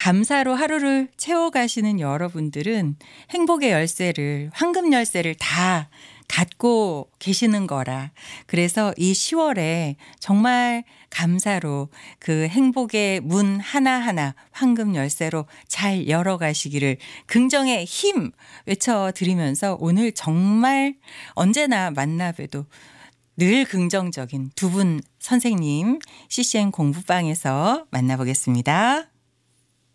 감사로 하루를 채워가시는 여러분들은 행복의 열쇠를, 황금 열쇠를 다 갖고 계시는 거라. 그래서 이 10월에 정말 감사로 그 행복의 문 하나하나 황금 열쇠로 잘 열어가시기를 긍정의 힘 외쳐드리면서 오늘 정말 언제나 만나 봬도 늘 긍정적인 두 분 선생님 CCM 공부방에서 만나보겠습니다.